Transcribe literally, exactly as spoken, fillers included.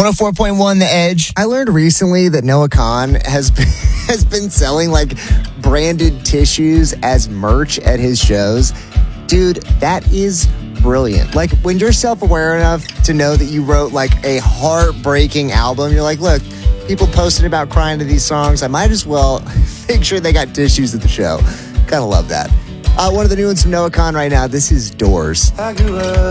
oh four point one The Edge. I learned recently that Noah Khan has been, has been selling like branded tissues as merch at his shows. Dude, that is brilliant. Like when you're self-aware enough to know that you wrote like a heartbreaking album, you're like, look, people posted about crying to these songs. I might as well make sure they got tissues at the show. Kind of love that. Uh, one of the new ones from Noah Khan right now. This is Doors. I grew up